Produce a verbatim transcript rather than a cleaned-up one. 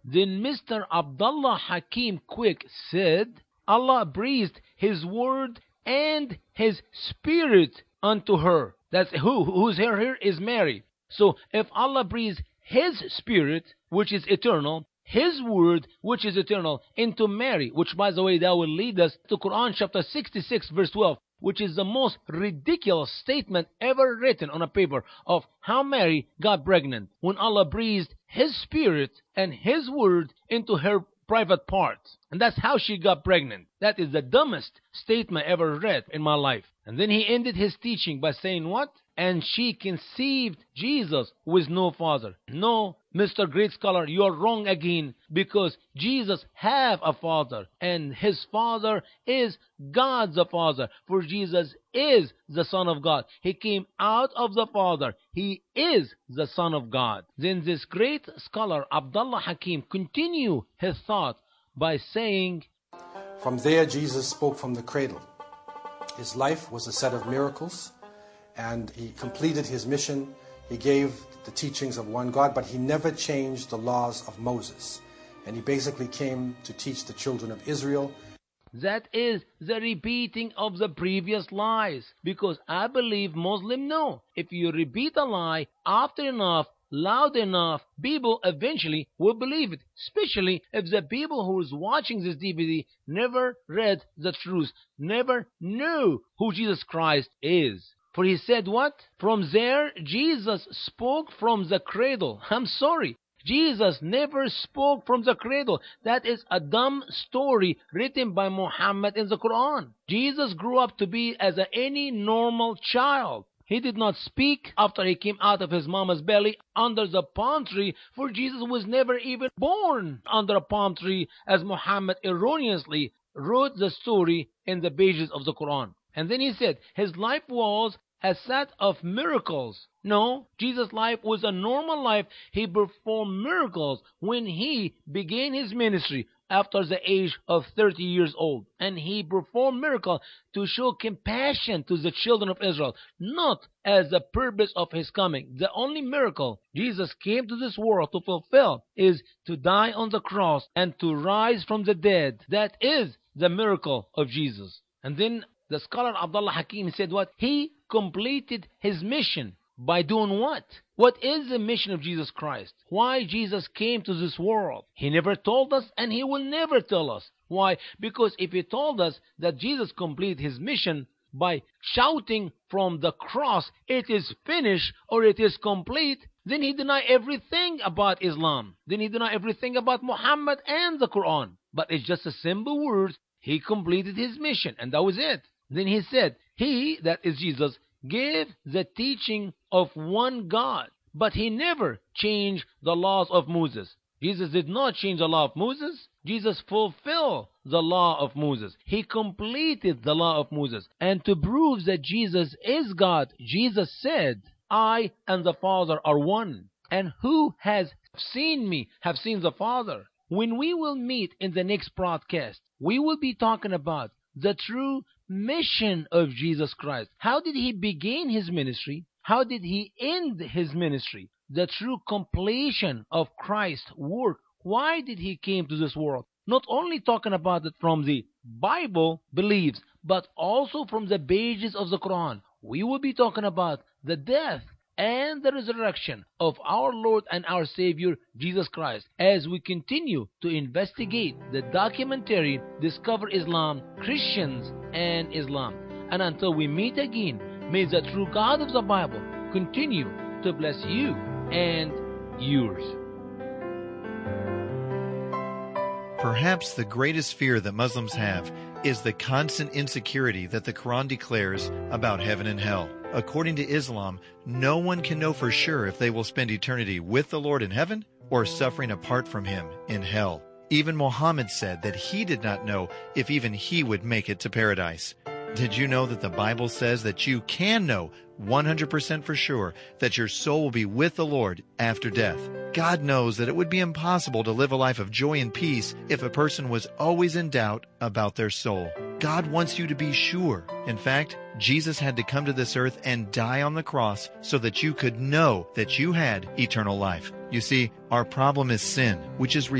Then Mister Abdullah Hakim Quick said, Allah breathed His word and His spirit unto her. That's who? Who's her here is Mary. So if Allah breathes His spirit, which is eternal, His word, which is eternal, into Mary, which by the way, that will lead us to Quran chapter sixty-six verse twelve, which is the most ridiculous statement ever written on a paper of how Mary got pregnant, when Allah breathed His spirit and His word into her private parts. And that's how she got pregnant. That is the dumbest statement ever read in my life. And then he ended his teaching by saying what? And she conceived Jesus with no father. No, Mister Great Scholar, you are wrong again, because Jesus have a father, and His father is God the Father, for Jesus is the Son of God. He came out of the Father. He is the Son of God. Then this great scholar, Abdullah Hakim, continue his thought by saying, from there Jesus spoke from the cradle. His life was a set of miracles, and He completed His mission. He gave the teachings of one God, but He never changed the laws of Moses. And He basically came to teach the children of Israel. That is the repeating of the previous lies. Because I believe Muslims know, if you repeat a lie often enough, loud enough, people eventually will believe it. Especially if the people who is watching this D V D never read the truth, never knew who Jesus Christ is. For He said what? From there, Jesus spoke from the cradle. I'm sorry. Jesus never spoke from the cradle. That is a dumb story written by Muhammad in the Quran. Jesus grew up to be as a, any normal child. He did not speak after he came out of his mama's belly under the palm tree, for Jesus was never even born under a palm tree, as Muhammad erroneously wrote the story in the pages of the Quran. And then he said his life was a set of miracles. No, Jesus' life was a normal life. He performed miracles when He began His ministry after the age of thirty years old. And He performed miracles to show compassion to the children of Israel, not as the purpose of His coming. The only miracle Jesus came to this world to fulfill is to die on the cross and to rise from the dead. That is the miracle of Jesus. And then the scholar Abdullah Hakim said what? He completed His mission. By doing what? What is the mission of Jesus Christ? Why Jesus came to this world? He never told us, and He will never tell us. Why? Because if He told us that Jesus completed His mission by shouting from the cross, it is finished or it is complete, then He denied everything about Islam. Then He denied everything about Muhammad and the Quran. But it's just a simple word. He completed His mission, and that was it. Then He said, He, that is Jesus, gave the teaching of one God, but He never changed the laws of Moses. Jesus did not change the law of Moses. Jesus fulfilled the law of Moses. He completed the law of Moses. And to prove that Jesus is God, Jesus said, I and the Father are one. And who has seen me have seen the Father. When we will meet in the next broadcast, we will be talking about the true mission of Jesus Christ. How did He begin His ministry? How did He end His ministry? The true completion of Christ's work. Why did He came to this world? Not only talking about it from the Bible beliefs, but also from the pages of the Quran. We will be talking about the death and the resurrection of our Lord and our Savior, Jesus Christ, as we continue to investigate the documentary Discover Islam, Christians and Islam. And until we meet again, may the true God of the Bible continue to bless you and yours. Perhaps the greatest fear that Muslims have is the constant insecurity that the Quran declares about heaven and hell. According to Islam, no one can know for sure if they will spend eternity with the Lord in heaven or suffering apart from Him in hell. Even Muhammad said that he did not know if even he would make it to paradise. Did you know that the Bible says that you can know one hundred percent for sure that your soul will be with the Lord after death? God knows that it would be impossible to live a life of joy and peace if a person was always in doubt about their soul. God wants you to be sure. In fact, Jesus had to come to this earth and die on the cross so that you could know that you had eternal life. You see, our problem is sin, which is